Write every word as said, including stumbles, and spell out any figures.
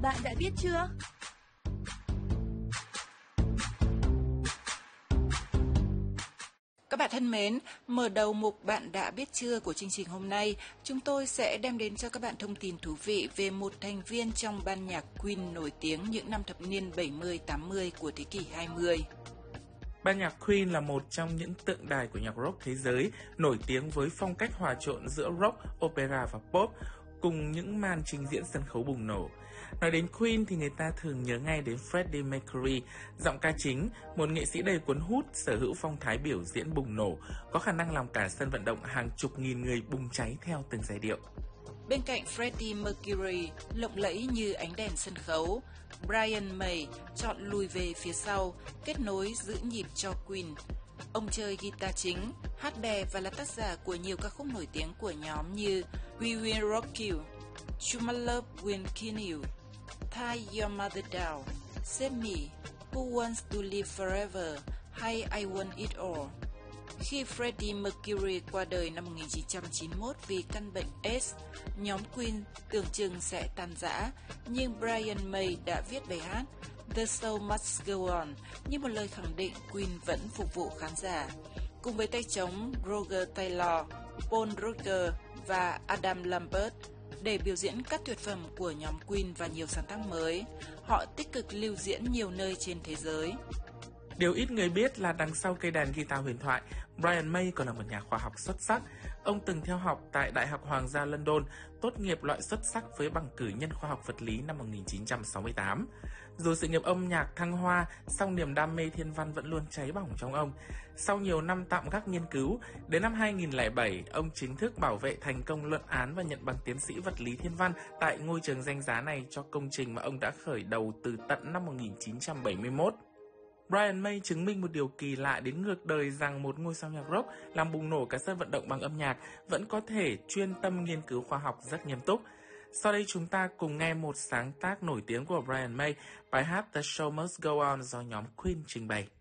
Bạn đã biết chưa? Các bạn thân mến, mở đầu mục Bạn đã biết chưa của chương trình hôm nay, chúng tôi sẽ đem đến cho các bạn thông tin thú vị về một thành viên trong ban nhạc Queen nổi tiếng những năm thập niên bảy mươi tám mươi của thế kỷ hai mươi. Ban nhạc Queen là một trong những tượng đài của nhạc rock thế giới, nổi tiếng với phong cách hòa trộn giữa rock, opera và pop, cùng những màn trình diễn sân khấu bùng nổ. Nói đến Queen thì người ta thường nhớ ngay đến Freddie Mercury, giọng ca chính, một nghệ sĩ đầy cuốn hút, sở hữu phong thái biểu diễn bùng nổ, có khả năng làm cả sân vận động hàng chục nghìn người bùng cháy theo từng giai điệu. Bên cạnh Freddie Mercury, lộng lẫy như ánh đèn sân khấu, Brian May chọn lùi về phía sau, kết nối giữ nhịp cho Queen. Ông chơi guitar chính, hát bè và là tác giả của nhiều ca khúc nổi tiếng của nhóm như We Will Rock You, True My Love Will Kill You, Tie Your Mother Down, Save Me, Who Wants to Live Forever hay I Want It All. Khi Freddie Mercury qua đời năm một nghìn chín trăm chín mươi mốt vì căn bệnh AIDS, nhóm Queen tưởng chừng sẽ tan rã, nhưng Brian May đã viết bài hát The Show Must Go On như một lời khẳng định Queen vẫn phục vụ khán giả. Cùng với tay trống Roger Taylor, Paul Rodgers và Adam Lambert để biểu diễn các tuyệt phẩm của nhóm Queen và nhiều sáng tác mới, họ tích cực lưu diễn nhiều nơi trên thế giới. Điều ít người biết là đằng sau cây đàn guitar huyền thoại, Brian May còn là một nhà khoa học xuất sắc. Ông từng theo học tại Đại học Hoàng gia London, tốt nghiệp loại xuất sắc với bằng cử nhân khoa học vật lý năm một nghìn chín trăm sáu mươi tám. Dù sự nghiệp âm nhạc thăng hoa, song niềm đam mê thiên văn vẫn luôn cháy bỏng trong ông. Sau nhiều năm tạm gác nghiên cứu, đến năm hai nghìn lẻ bảy, ông chính thức bảo vệ thành công luận án và nhận bằng tiến sĩ vật lý thiên văn tại ngôi trường danh giá này cho công trình mà ông đã khởi đầu từ tận năm một nghìn chín trăm bảy mươi mốt. Brian May chứng minh một điều kỳ lạ đến ngược đời rằng một ngôi sao nhạc rock làm bùng nổ cả sân vận động bằng âm nhạc vẫn có thể chuyên tâm nghiên cứu khoa học rất nghiêm túc. Sau đây chúng ta cùng nghe một sáng tác nổi tiếng của Brian May, bài hát The Show Must Go On do nhóm Queen trình bày.